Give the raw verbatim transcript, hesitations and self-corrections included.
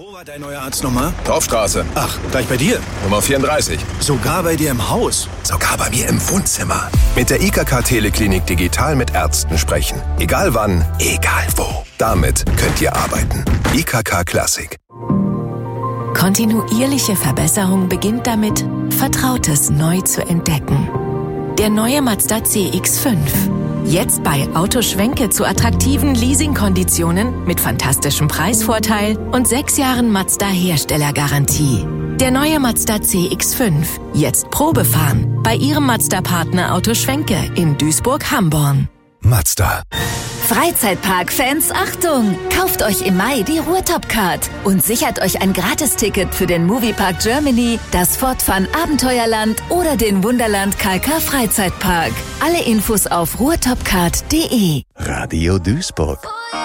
Wo war dein neuer Arzt nochmal? Dorfstraße. Ach, gleich bei dir? Nummer vierunddreißig. Sogar bei dir im Haus? Sogar bei mir im Wohnzimmer. Mit der I K K Teleklinik digital mit Ärzten sprechen. Egal wann, egal wo. Damit könnt ihr arbeiten. I K K Classic. Kontinuierliche Verbesserung beginnt damit, Vertrautes neu zu entdecken. Der neue Mazda C X fünf. Jetzt bei Autoschwenke zu attraktiven Leasingkonditionen mit fantastischem Preisvorteil und sechs Jahren Mazda-Herstellergarantie. Der neue Mazda C X fünf. Jetzt Probefahren bei Ihrem Mazda-Partner Autoschwenke in Duisburg-Hamborn. Mazda. Freizeitpark-Fans, Achtung! Kauft euch im Mai die Ruhrtop-Card und sichert euch ein Gratisticket für den Moviepark Germany, das Fort Fun Abenteuerland oder den Wunderland K K Freizeitpark. Alle Infos auf ruhrtopcard punkt de. Radio Duisburg.